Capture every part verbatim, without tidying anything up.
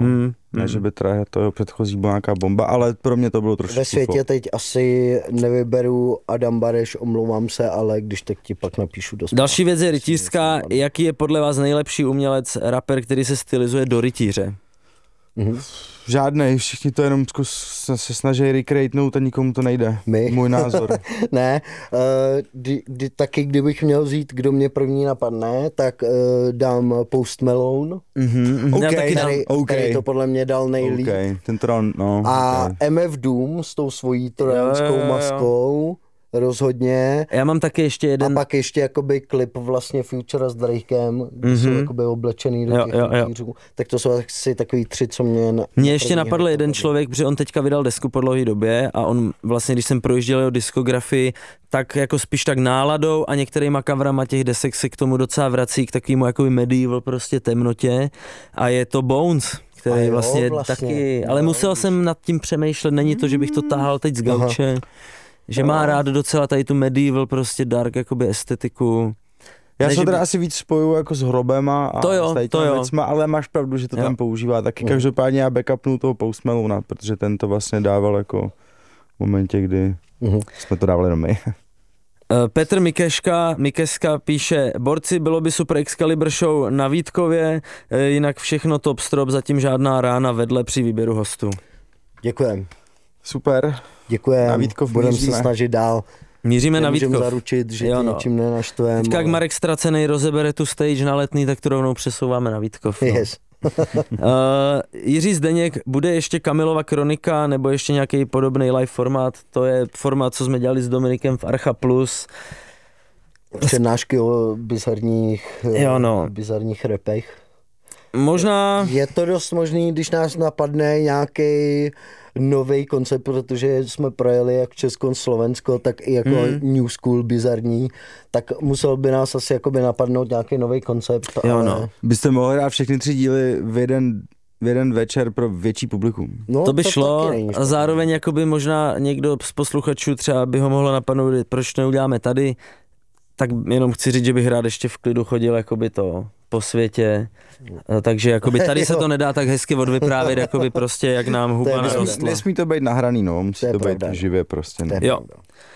Hmm, ne, že by teda to jeho předchozí byla nějaká bomba, ale pro mě to bylo trošku... Ve světě flop. Teď asi nevyberu Adam Bareš, omlouvám se, ale když tak ti pak napíšu dost. Další věc je rytířská. Jaký je podle vás nejlepší umělec, rapper, který se stylizuje do rytíře? Mhm. Žádnej, všichni to jenom zkus, se snaží recreatenout a nikomu to nejde. My? Můj názor. Ne, uh, kdy, kdy, taky kdybych měl vzít, kdo mě první napadne, tak uh, dám Post Malone. Mm-hmm. Okay, Já taky dám. Který, okay. který to podle mě dal nejlíp. Okay. Ten tron, no. A okay. M F Doom s tou svojí trojanskou maskou. Rozhodně. Já mám taky ještě jeden... A pak ještě jakoby klip vlastně Futura s Drakem, kde mm-hmm. jsou jakoby oblečený do jo, těch jo, jo. rytířů. Tak to jsou asi takový tři, co mě... Na, Mně ještě napadl jeden napadlo. člověk, protože on teďka vydal desku po dlouhé době a on vlastně, když jsem projížděl jeho diskografii, tak jako spíš tak náladou a některýma coverama těch desek se k tomu docela vrací k takovému jakoby medieval prostě temnotě a je to Bones, který jo, vlastně, vlastně taky, ale no, musel víš. jsem nad tím přemýšlet, není to, že bych to tahal teď z gauče. Aha. Že no. má rád docela tady tu medieval prostě dark jakoby estetiku. Já Ne, se teda by... asi víc spojuju jako s Hrobema a to jo, s tady to jo. věcma, ale máš pravdu, že to jo. tam používá taky. Každopádně já backupnu toho Post Malona, protože ten to vlastně dával jako v momentě, kdy uh-huh. jsme to dávali jenom my. Petr Mikeška, Mikeska píše, borci, bylo by super Excalibur show na Vítkově, jinak všechno top strop, zatím žádná rána vedle při výběru hostů. Děkujem. Super. Děkujem. Na Vítkov budeme se míříme. snažit dál. Míříme na Můžeme Vítkov. zaručit, že jo, tě no. ničím nenaštvem. Teďka, jak ale... Marek Ztracenej rozebere tu stage na Letný, tak to rovnou přesouváme na Vítkov. No. Yes. uh, Jiří Zdeněk, bude ještě Kamilova kronika nebo ještě nějaký podobný live formát? To je formát, co jsme dělali s Dominikem v Archa Plus. Přednášky o bizarních, jo, no. bizarních repech. Možná... Je to dost možný, když nás napadne nějaký nový koncept, protože jsme projeli jak Česko, Slovensko, tak i jako hmm. New School bizarní, tak musel by nás asi jakoby napadnout nějaký nový koncept. Jo, ale... no. Byste mohli dát všechny tři díly v jeden, v jeden večer pro větší publikum. No, to by to šlo a zároveň jakoby možná někdo z posluchačů třeba by ho mohlo napadnout, proč neuděláme tady, tak jenom chci říct, že bych rád ještě v klidu chodil jakoby to po světě, takže jakoby tady se to nedá tak hezky odvyprávět, jakoby prostě jak nám huba narostla. Nesmí to být nahraný, no, musí to, to být živě prostě. Ne. Jo.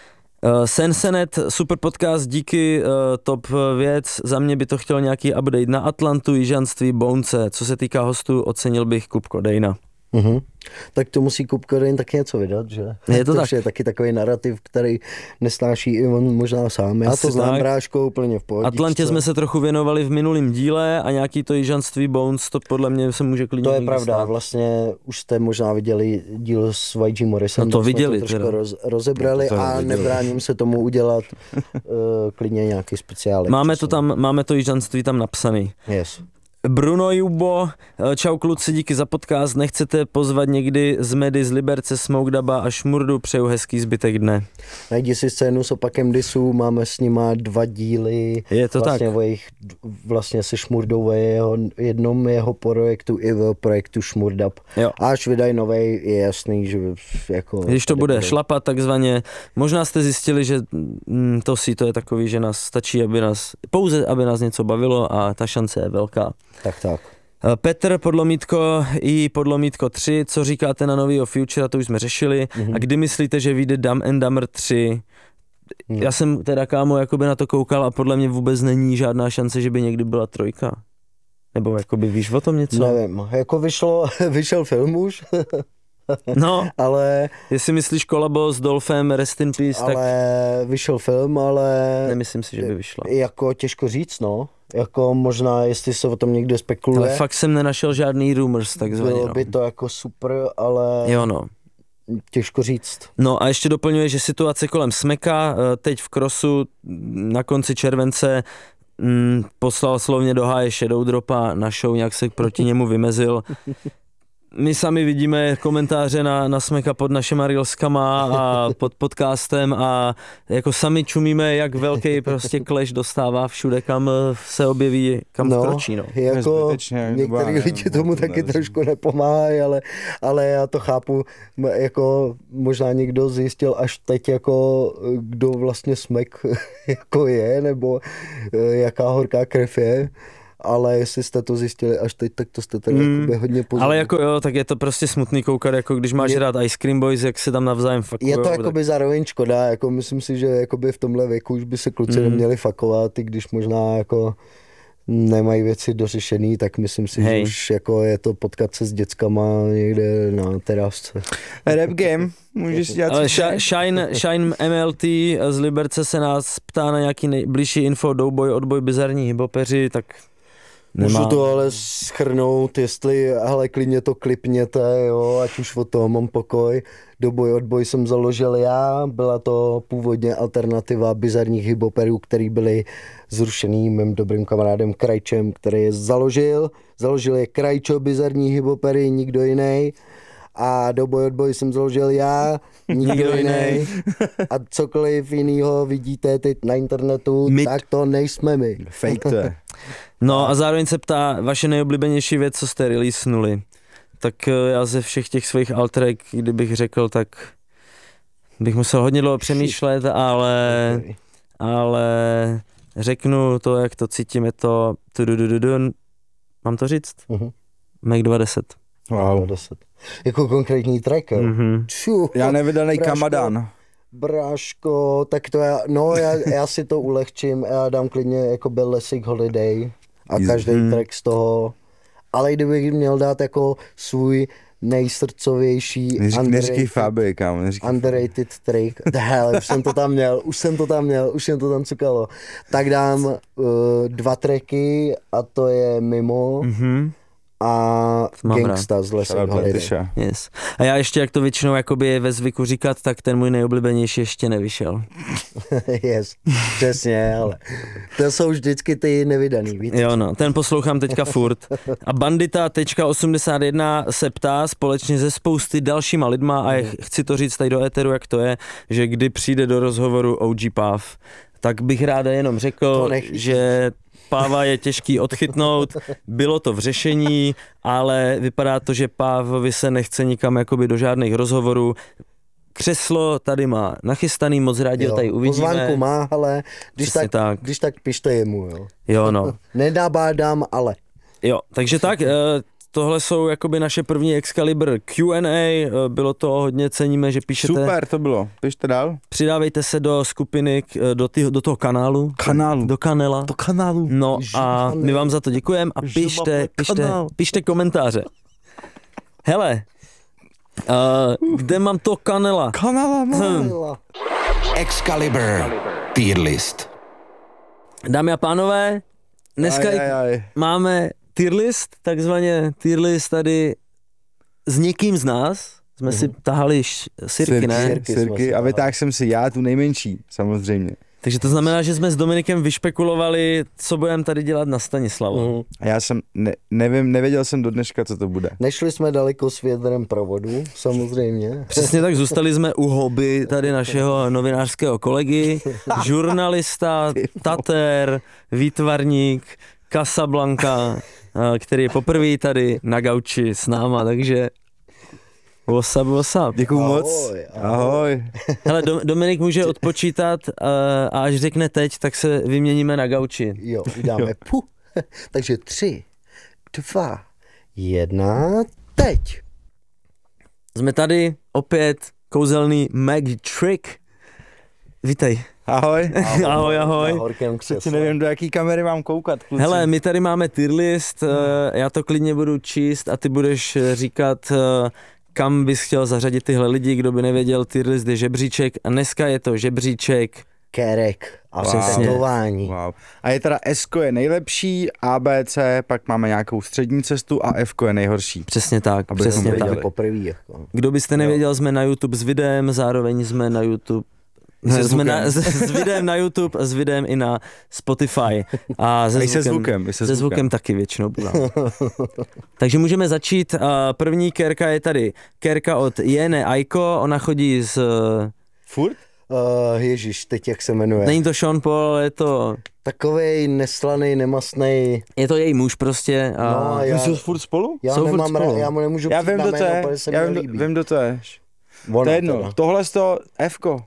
Uh, Sensenet, super podcast, díky, uh, top věc, za mě by to chtěl nějaký update na Atlantu, jižanství, Bounce, co se týká hostů, ocenil bych Kupko Dejna. Uh-huh. Tak to musí Kupko Dejn taky něco vydat, že? Je to, to tak. Je taky takový narrativ, který nesnáší i on možná sám. Já Asi to znám, tak. Bráško, úplně v pohodě. Atlantě jsme se trochu věnovali v minulém díle a nějaký to jižanství Bones, to podle mě se může klidně. To je pravda, stát. Vlastně už jste možná viděli díl s Y G Morrisem, no to viděli, to trošku roz, rozebrali no to a viděli. Nebráním se tomu udělat uh, klidně nějaký speciálek. Máme to tam, máme to jižanství tam napsaný. Yes. Bruno Jubo, čau kluci, díky za podcast, nechcete pozvat někdy z Medy, z Liberce, Smoke Daba a Šmurdu, přeju hezký zbytek dne. Najdi si scénu s Opakem Disu, máme s nima dva díly. Je to vlastně tak. O jejich, vlastně se Šmurdou o jeho, jednom jeho projektu i v projektu Šmurdab. Jo. A až vydají novej, je jasný, že jako... Když to bude šlapat takzvaně, možná jste zjistili, že mm, to si to je takový, že nás stačí, aby nás, pouze aby nás něco bavilo a ta šance je velká. Tak, tak. Petr Podlomítko i Podlomítko tři, co říkáte na novýho Futura, to už jsme řešili. Mm-hmm. A kdy myslíte, že vyjde Dumb and Dumber tři? Mm. Já jsem teda, kámo, jakoby na to koukal a podle mě vůbec není žádná šance, že by někdy byla trojka. Nebo jakoby víš o tom něco? Nevím, jako vyšlo, vyšel film už. No, ale... Jestli myslíš kolabo s Dolphem, Rest in Peace, ale tak... vyšel film, ale... Nemyslím si, že by vyšla. Jako těžko říct, no. Jako možná, jestli se o tom někde spekuluje. Ale fakt jsem nenašel žádný rumors, takzvaně. Bylo no. by to jako super, ale... Jo, no. Těžko říct. No a ještě doplňuje, že situace kolem Smeka, teď v Crossu na konci července mm, poslal slovně do háje Shadow Dropa na show, nějak se proti němu vymezil. My sami vidíme komentáře na, na Smeka pod našima reelskama a pod podcastem a jako sami čumíme, jak velký prostě clash dostává všude, kam se objeví, kam no, vkročí. No, jako některý lidi tomu taky nevím. trošku nepomáhají, ale, ale já to chápu, jako možná někdo zjistil až teď, jako kdo vlastně Smek jako je, nebo jaká horká krev je. ale jestli jste to zjistili až teď, tak to jste tady Mm, jakoby hodně pozorní. Ale jako jo, tak je to prostě smutný koukat, jako když máš Je- rád Ice Cream Boys, jak se tam navzájem fakujou. Je to tak- jakoby zároveň škoda, jako myslím si, že jakoby v tomhle věku už by se kluci Mm. neměli fakovat, i když možná jako nemají věci dořešený, tak myslím si, Hej. že už jako je to potkat se s dětskama někde na terasce. Rap game, můžeš dělat Ale co Sh- chceš? Shine, Shine M L T z Liberce se nás ptá na nějaký nejbližší info, Douboj, odboj, bizarní hybopeři, tak nemá. Můžu to ale schrnout, jestli, hele, klidně to klipněte, jo, ať už od toho mám pokoj. Doboj odboj jsem založil já, byla to původně alternativa bizarních hyboperů, který byly zrušený mým dobrým kamarádem Krajčem, který je založil. Založil je Krajčo, bizarní hybopery, nikdo jiný. A doboj odboj jsem založil já, nikdo Nikdo jiný. A cokoliv jinýho vidíte teď na internetu, My- tak to nejsme my. Fake to je. No a zároveň se ptá, vaše nejoblíbenější věc, co jste releasenuli. Tak eh, já ze všech těch svých altrek, kdybych řekl, tak bych musel hodně dlouho přemýšlet, ale, ale řeknu to, jak to cítím, je to tududududun. Mám to říct? Mhm. Mac dva deset. Wow. deset. Jako konkrétní track, jo. Mhm. Ču, Já nevydanej Bráško. Kamadan. Bráško, tak to já, no já, já si to ulehčím, já dám klidně jako byl Lessig Holiday a Easy. každý Hmm. track z toho, ale kdybych měl dát jako svůj nejsrdcovější Neříkej underrated, Faby, kámo, neříkej. underrated track, hele, už jsem to tam měl, už jsem to tam měl, už jsem to tam cukalo, tak dám uh, dva tracky a to je Mimo Mhm. a Mám rád. Gangsta z Lessig Shout out Holiday. Letyša. Yes. A já ještě, jak to většinou jakoby je ve zvyku říkat, tak ten můj nejoblíbenější ještě nevyšel. Yes, přesně, ale to jsou vždycky ty nevydaný, víte? Jo no, ten poslouchám teďka furt. A Bandita osmdesát jedna se ptá společně se spousty dalšíma lidma a je- chci to říct tady do éteru, jak to je, že kdy přijde do rozhovoru O G Pav, tak bych ráda jenom To řekl, nech- že Páva je těžký odchytnout, bylo to v řešení, ale vypadá to, že Pávovi se nechce nikam jakoby do žádných rozhovorů. Křeslo tady má nachystaný, moc rádi ho tady uvidíme. Pozvánku má, ale když Přesně tak, tak. když tak pište jemu, jo. Jo no. Nenabádám, ale. Jo, takže tak, eh, tohle jsou jakoby naše první Excalibur Q and A, eh, bylo to hodně, ceníme, že píšete. Super to bylo, pište dál. Přidávejte se do skupiny, k- eh, do, ty, do toho kanálu. Kanálu. Do kanela. Do kanálu. No a my vám za to děkujeme a Že pište, máme pište, kanál. pište komentáře. Hele, uh, kde mám to kanela? Kanála, Hm. Excalibur Tier List. Dámy a pánové, dneska Aj, aj, aj. máme tier list, takzvaně tier list tady s někým z nás. Jsme si tahali š- sirky, ne? Sirky jsme Sirky si a dali. vytáhl jsem si já tu nejmenší, samozřejmě. Takže to znamená, že jsme s Dominikem vyšpekulovali, co budeme tady dělat na Stanislavu. Mhm. A já jsem, ne, nevím, nevěděl jsem do dneška, co to bude. Nešli jsme daleko s vědrem provodu, samozřejmě. Přesně tak, zůstali jsme u hobby tady našeho novinářského kolegy, žurnalista, tater, výtvarník, Casablanca, eh, který je poprvé tady na gauči s náma, takže what's up, what's up. Děkuju Ahoj, moc. ahoj. Ahoj. Hele, Dom- Dominik může odpočítat eh, a až řekne teď, tak se vyměníme na gauči. Jo, uděláme pu. Takže tři, dva, jedna, teď. Jsme tady opět, kouzelný Mag Trick. Vítej. Ahoj. Ahoj, Na ahoj. horkém Přeci křesle. nevím, do jaký kamery mám koukat, kluci. Hele, my tady máme tier list, eh, já to klidně budu číst a ty budeš eh, říkat, eh, kam bys chtěl zařadit tyhle lidi, kdo by nevěděl, tier list je žebříček a dneska je to žebříček. Kerek a Wow. tetování. Wow. A je teda S je nejlepší, A, B, C, pak máme nějakou střední cestu a F je nejhorší. Přesně tak, Abychom přesně věděli. tak. Poprvé. Jako. Kdo byste nevěděl, jsme na YouTube s videem, zároveň jsme na YouTube I se jsme zvukem. na, s, s videem na YouTube a s videem i na Spotify. A, A i se zvukem. I se Se zvukem taky většinou bývá. Takže můžeme začít. A první kérka je tady. Kérka od Jene Aiko, ona chodí z... Furt? Uh, Ježíš, teď jak se jmenuje. Není to Sean Paul, je to... Takovej neslaný, nemastný. Je to její muž prostě. A... No, já, Vy jsou furt spolu? já, jsou furt nemám, spolu. ra- já mu nemůžu Já přijít vím, na kdo to jméno, je. protože se Já mi vím, kdo- líbí. vím, kdo to je. Ona To je jedno. teda. Tohle z toho F-ko.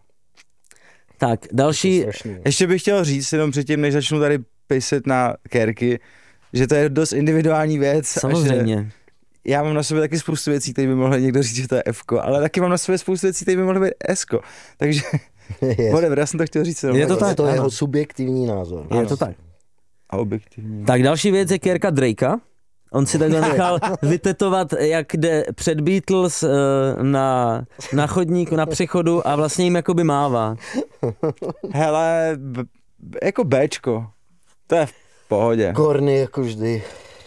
Tak, další... Strašný. Ještě bych chtěl říct, jenom předtím, než začnu tady pisit na kérky, že to je dost individuální věc. Samozřejmě. A že já mám na sobě taky spoustu věcí, které by mohli někdo říct, že to je F-ko, ale taky mám na sobě spoustu věcí, které by mohly být S-ko. Takže, Yes. whatever, já jsem to chtěl říct. Je to tak, to je ano. jeho subjektivní názor. Je to tak. A objektivní. Tak další věc je kérka Drakea. On si takhle nechal vytetovat, jak jde před Beatles uh, na, na chodníku, na přechodu a vlastně jim jakoby mává. Hele, b- b- jako Bčko, to je v pohodě. Korny jako vždy.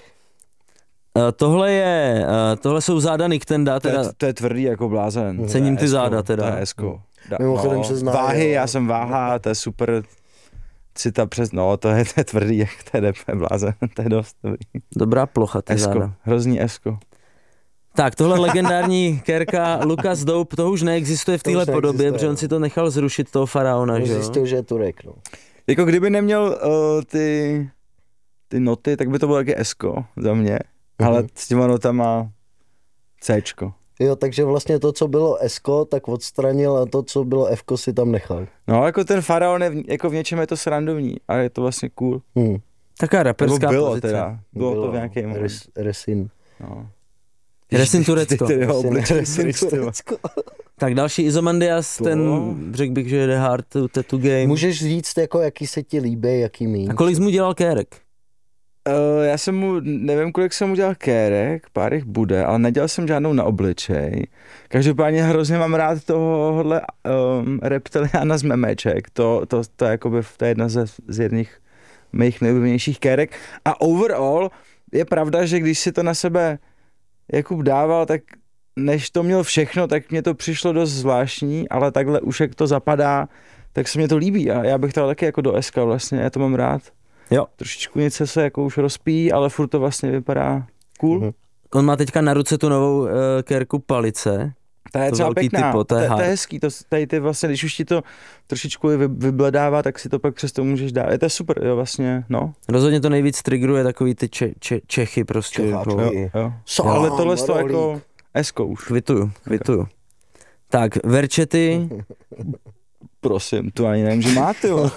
Uh, tohle je, uh, tohle jsou záda Nicktenda, To je, teda to je tvrdý jako blázen. Cením To ty je záda S-ko, teda. To je S-ko. Da- Mimochodem se zná, váhy, jo. já jsem váha, to je super. Cita přes, no to je, to je tvrdý, jak to je D P blázen, to je dost dobrý. dobrá plocha ty S-ko, záda. hrozný S-ko. Tak tohle legendární kérka Lucas Dope, to už neexistuje v To téhle už podobě, neexistuje, protože on no. si to nechal zrušit toho faraona, že jo? Zjistil, že je Turek, no. Jako kdyby neměl uh, ty, ty noty, tak by to bylo taky S-ko za mě, ale Mhm. s těma notama C-čko. Jo, takže vlastně to, co bylo S-ko, tak odstranil a to, co bylo F-ko, si tam nechal. No jako ten faraon, je v, jako v něčem je to srandovní, ale je to vlastně cool. Hmm. Taká Nebo raperská bylo pozice. teda, bylo, to v nějakém moment. Res, Resin. No. Resin Turecko. Ty, ty, ty, Resin, obličej, Resin ty, ty, ty, Turecko. Tak další Izomandias, To. ten řekl bych, že jde hard to tattoo game. Můžeš říct, jako, jaký se ti líbí, jaký míň. A kolik jsi mu dělal kérek? Uh, já jsem mu, nevím, kolik jsem mu dělal kérek, pár jich bude, ale nedělal jsem žádnou na obličej. Každopádně hrozně mám rád tohohle um, reptiliána z memeček. To, to, to, je jakoby, to je jedna ze, z jedných mých nejoblíbenějších kérek. A overall je pravda, že když si to na sebe Jakub dával, tak než to měl všechno, tak mě to přišlo dost zvláštní, ale takhle už jak to zapadá, tak se mě to líbí a já bych to dal taky jako do S K vlastně, já to mám rád. Jo. Trošičku něco se jako už rozpíjí, ale furt to vlastně vypadá cool. Mhm. On má teďka na ruce tu novou uh, kérku Palice. Ta je To třeba velký pěkná, typo, to to, je je, to je hard. hezký, to, tady ty vlastně, když už ti to trošičku vy, vybledává, tak si to pak přes to můžeš dát. Je to super, jo, vlastně, no. Rozhodně to nejvíc triggeruje takový ty če, če, Čechy prostě. Čecháčky. Jako, Jo, jo. Sám, Ale tohle to rolík. jako Esko už. kvituju, kvituju. Tak, Verčety, Prosím, tu ani nevím, že má, ty jo.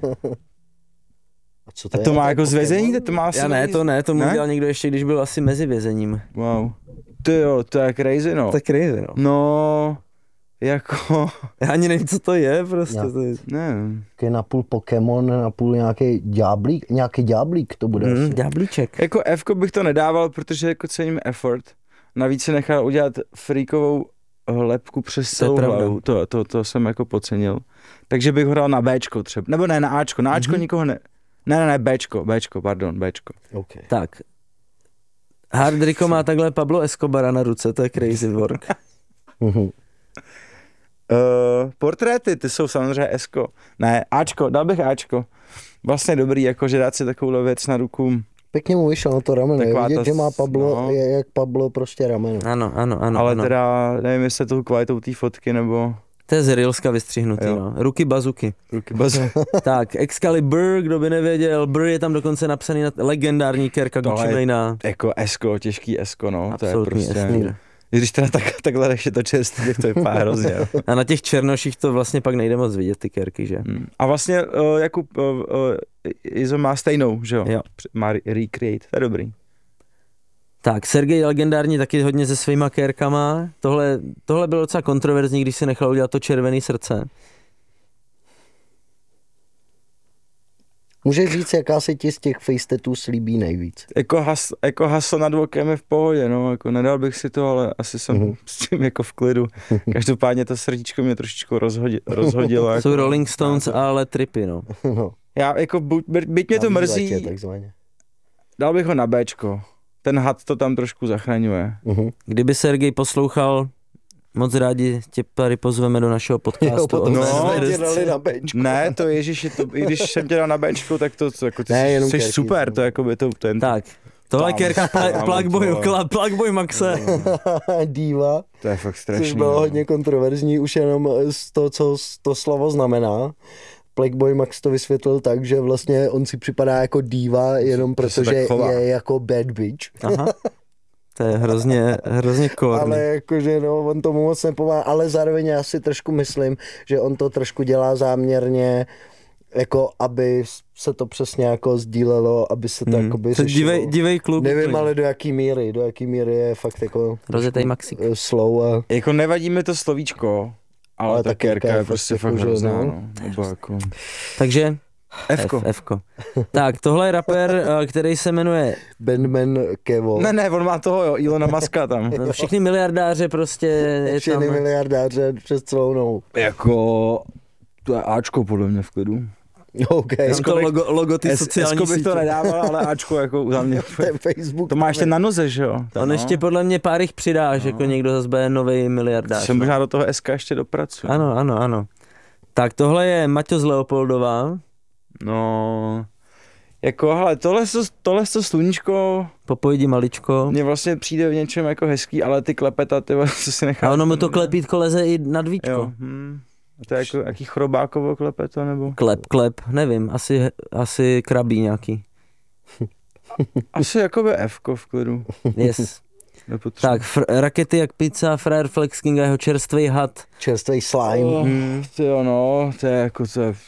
A co A je? to má jako Pokémon? zvězení, to má asi... já ne, to ne, to mu Ne? dělal někdo ještě, když byl asi mezi vězením. Wow. Ty jo, to je crazy, no. Tak crazy, no. No, jako, Já ani nevím, co to je, prostě. Já. To je... nevím. Je napůl Pokémon, napůl nějaký ďáblík, nějaký ďáblík to bude Mm, asi. ďáblíček. Jako F-ko bych to nedával, protože jako cením effort. Navíc si nechal udělat freakovou lepku přes To je celou pravda. hlavu. To, to, to jsem jako podcenil. Takže bych ho dal na Bčko třeba. Nebo ne, na Ačko. Na Ačko mm-hmm. nikoho ne... Ne, ne, ne, Bčko, Bčko, pardon, Bčko. Okay. Tak. Hard Rico má takhle Pablo Escobara na ruce, to je crazy work. Mhm. Uh, portréty, ty jsou samozřejmě Esko. Ne, Ačko, dal bych Ačko. Vlastně dobrý, jako že dát si takovou věc na ruku. Pěkně mu vyšlo na to rameno. Je Taková vidět, ta že má s- Pablo, no. je jak Pablo prostě rameno. Ano, ano, ano. Ale ano. teda, nevím, jestli je to kvalitou té fotky, nebo To je z Reelska vystřihnutý, Jo. no. Ruky bazuky. ruky bazu. Tak, Excalibur, kdo by nevěděl, Brr je tam dokonce napsaný na legendární kérka Tohle Gucci je- Mane'a. Jako Esko, těžký Esko, no. Absolutní to je prostě... esmír. I když teda tak, takhle než je to čerstvě, tak to vypadá hrozně. jo. A na těch černoších to vlastně pak nejde moc vidět, ty kérky, že? Hmm. A vlastně uh, Jakub uh, uh, Izo má stejnou, že jo? Jo. Při- Má re- recreate, to je dobrý. Tak, Sergej legendární taky hodně se svýma kérkama. Tohle, tohle bylo docela kontroverzní, když si nechal udělat to červený srdce. Můžeš říct, jaká se ti z těch face tattoo slíbí nejvíc? Jako, has, jako hasl nad vokem je v pohodě, no, jako nedal bych si to, ale asi jsem Mhm. s tím jako v klidu. Každopádně to srdíčko mě trošičku rozhodilo. rozhodilo jako, Jsou Rolling Stones, ale tripy, no. No, Já jako, buď, byť mě to na mrzí, výletě, takzvaně. dal bych ho na Bčko. Ten had to tam trošku zachraňuje. Mhm. Kdyby Sergej poslouchal, moc rádi tě tady pozveme do našeho Jo, podcastu. potom o no, jsme desce. tě dali na benčku. Ne, to ježiši, to, i když jsem tě dal na Bčko, tak to, to jako ty Ne, jsi, jenom jsi kérky, super, no. to jako by to ten... Tak, tohle Tam, kérka tam, Pla- Plugboy, vole. Kla- Plugboy Maxe. Díva, To je fakt což strašný. bylo no. hodně kontroverzní už jenom z toho, co to slovo znamená. Playboy Max to vysvětlil tak, že vlastně on si připadá jako díva, jenom Že se protože tak chová. je jako bad bitch. Aha. To je hrozně, hrozně korný. Ale jakože no, on tomu moc nepomáhá, ale zároveň já si trošku myslím, že on to trošku dělá záměrně jako aby se to přesně jako sdílelo, aby se to Hmm. jakoby To řešilo. divej, divej kluk. Nevím, úplně. ale do jaký míry, do jaký míry je fakt jako Rozjetej Maxik. slow a Jako nevadí mi to slovíčko, ale, Ale ta ta kérka kérka je je prostě fakt fakt jako, že hrozná, no. no. Nebo jako... Takže Fko. F, Fko. Tak, tohle je rapper, eh, který se jmenuje Bandman Kevo. Ne, ne, on má toho, jo, Ilona Muska tam. Všichni miliardáře prostě je Všechny tam. miliardáře přes celou nohu. Jako... To je Ačko podle mě v klidu. OK, Tam to logo, logo ty S- sociální Esko bych sítě. to nedával, ale Ačko jako za mě. to je Facebook. To má ještě na noze, že jo? On no. ještě podle mě pár jich přidáš, jako někdo zase bude novej miliardář. Se možná do toho S K ještě dopracuje. Ano, ano, ano. Tak tohle je Maťo z Leopoldova, No... Jako, hele, tohle, to, tohle to sluníčko popojdi maličko. mně vlastně přijde v něčem jako hezký, ale ty klepeta, ty vole, co si nechá. A ono mu to klepítko leze i nad víčko. Jo, hm. A to je jako jaký chrobákovo klepeto, nebo? Klep, klep, nevím, asi, asi krabí nějaký. Asi jako by Fko v klidu. Yes. Nepotřebuji. Tak, fr- rakety jak pizza, Frajer Flex King a jeho čerstvý had. Čerstvý slime. Oh, Hmm. to jo, no, to je jako, to je...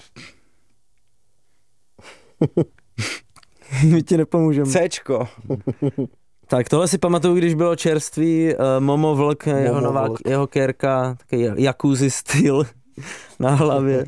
My ti nepomůžeme. Cčko. Tak tohle si pamatuju, když bylo čerstvý, uh, Momo Vlk, jeho Momo nová, Vlk. jeho kérka, takový jacuzzi styl na hlavě.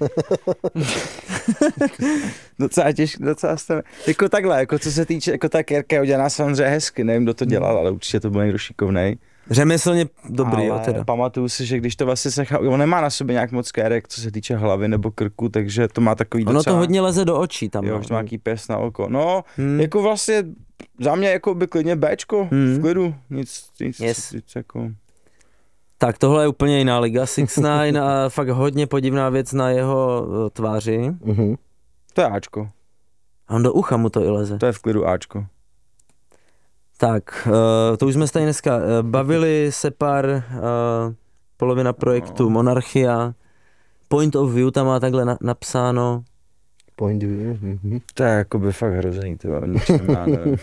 Docela těžké, docela stane. Jako takhle, jako co se týče, jako ta kérka je udělaná samozřejmě hezky, nevím, kdo to dělal, ale určitě to byl někdo šikovnej. Řemeslně dobrý, ale jo, teda. pamatuju si, že když to vlastně se nechá, on nemá na sobě nějak moc kérek, co se týče hlavy nebo krku, takže to má takový Ono docela... to hodně leze do očí tam. Jo, no. že to má nějaký pěs na oko. No, Hmm. jako vlastně za mě jako by klidně Bčko, Hmm. v klidu, nic, nic, Yes. nic jako... Tak tohle je úplně jiná liga. six nine a fakt hodně podivná věc na jeho uh, tváři. Mhm. To je Ačko, A on do ucha mu to i leze. to je v klidu Ačko. Tak, uh, to už jsme se tady dneska uh, bavili, Separ, uh, polovina projektu, No. Monarchia, Point of View tam má takhle na, napsáno. Point of view. Mhm. To je jako by fakt hrozný, ty vole, ničem já nevím.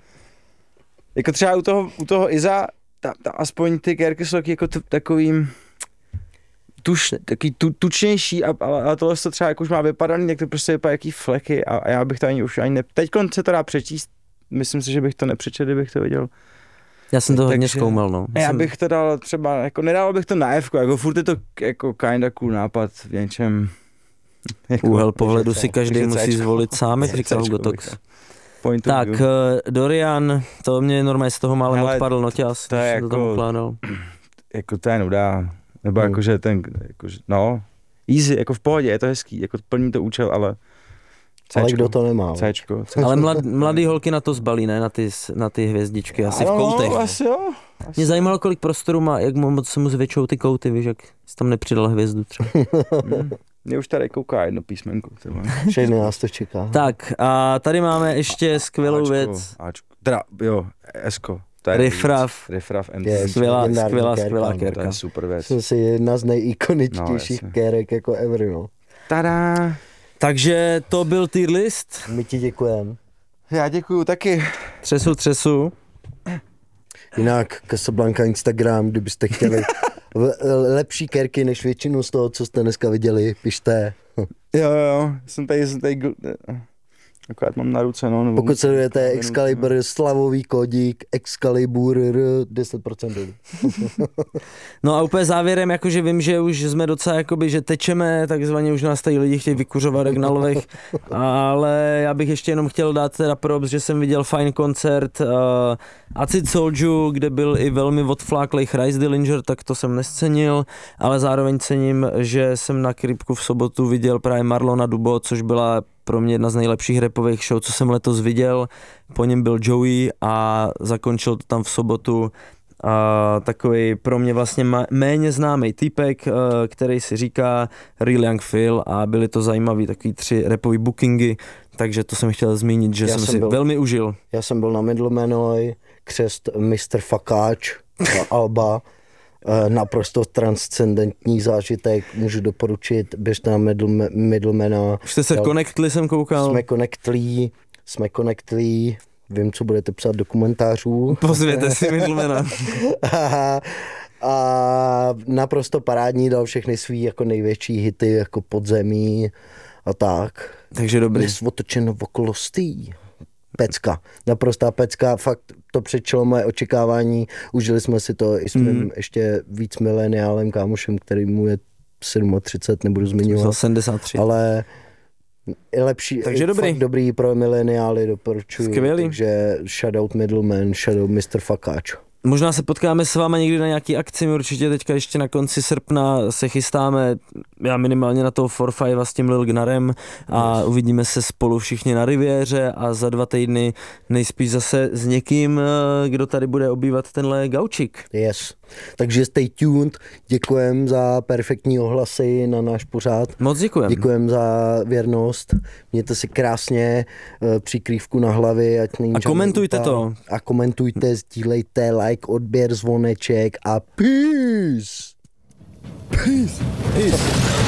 Jako třeba u toho, u toho Iza, ta, ta, aspoň ty kérky jsou taky jako t- takovým tuš, taky tu, tučnější, a, ale, ale tohle to třeba jako už má vypadaný, tak to prostě vypadá jaký fleky a, a já bych to ani už ani ne... Teďkon se to dá přečíst, myslím si, že bych to nepřečetl, kdybych to viděl. Já jsem to hodně Takže- zkoumal, no. Já Jsem- bych to dal třeba, jako nedal bych to na F, jako furt je to jako kinda cool nápad v něčem. Jako, Úhel pohledu takže si C, každý takže musí Cčko. zvolit sám, jak říkal Cčko Hugo bych Tox. dal. Point of Tak, view. uh, Dorian, to mě normálně z toho málem Hele, odpadl noťas, to je když jsem to tam jako- ukládal. Jako to je nuda, nebo Hmm. jakože ten, jakože, no, easy, jako v pohodě, je to hezký, jako plní to účel, ale Ale Cčko, kdo to nemá? Cčko, Cčko. Ale mlad, mladý holky na to zbalí, ne? Na ty, s- na ty hvězdičky, asi v Ano, koutech. asi jo. Mě zajímalo, kolik prostoru má, jak mu- moc se mu zvětšou ty kouty, víš, jak jsi tam nepřidal hvězdu třeba. Hm. Mě už tady kouká jedno písmenko. Třeba. Všechny nás to čeká. Tak a tady máme ještě skvělou Ačko, věc. Ačko. Teda, jo, Esko. To je Riffraff. Riffraff M Je, C. Skvělá, legendární skvělá, kérka, skvělá no, To kérka. je super věc. Jsem si jedna z nejikoničtějších No, jasně. kérek jako ever, no. Tada. Takže to byl tier list. My ti děkujeme. Já děkuju taky. Třesu, třesu. Jinak Casablanca Instagram, kdybyste chtěli v- lepší kérky než většinu z toho, co jste dneska viděli, pište. Jo, jo, jsem tady, jsem tady, gl- akorát mám na ruce, no. nebo Pokud musím- sledujete minutu, Excalibur, slavový kódík, Excalibur deset procent. No a úplně závěrem, jakože vím, že už jsme docela jakoby, že tečeme, takzvaně už nás tady lidi chtějí vykuřovat jak na lovech, ale já bych ještě jenom chtěl dát teda props, že jsem viděl fajn koncert uh, Acid Soldier, kde byl i velmi odfláklej Chris Dillinger, tak to jsem nescenil, ale zároveň cením, že jsem na Kripku v sobotu viděl právě Marlona Dubo, což byla pro mě jedna z nejlepších rapových show, co jsem letos viděl. Po něm byl Joey a zakončil to tam v sobotu a takový pro mě vlastně ma- méně známý týpek, který si říká Real Young Phil a byly to zajímavý takový tři rapový bookingy, takže to jsem chtěl zmínit, že Já jsem jsem si byl- velmi užil. Já jsem byl na Middlemanoj, křest mister Fakáč, Alba, eh, naprosto transcendentní zážitek, můžu doporučit, běžte na Middle, Middlemana. Už jste se Dal- connectli, jsem koukal. Jsme connectlí, jsme connectlí, vím, co budete psát do komentářů. Pozvěte si Middlemana. A naprosto parádní, dal všechny svý jako největší hity, jako Podzemí a tak. Takže dobrý. Dnes otočeno okolo stý. Pecka, naprostá pecka, fakt to předčilo moje očekávání, užili jsme si to i s mým mm. ještě víc mileniálem kámošem, který mu je třicet sedm, nebudu zmiňovat. sedmdesát tři. Ale je lepší, takže dobrý. Fakt dobrý pro mileniály, doporučuji. Skvělý. Takže shoutout Middleman, shoutout mister Fakáč. Možná se potkáme s váma někdy na nějaký akci, my určitě teďka ještě na konci srpna se chystáme, já minimálně na toho four five s tím Lil Gnarem a yes. uvidíme se spolu všichni na Riviéře a za dva týdny nejspíš zase s někým, kdo tady bude obývat tenhle gaučik. Yes. Takže stay tuned, děkujem za perfektní ohlasy na náš pořád. Moc děkujem. Děkujem za věrnost, mějte si krásně přikrývku na hlavě. Ať není a komentujte to. A komentujte, sdílejte, like, odběr, zvoneček a peace! Peace! Peace!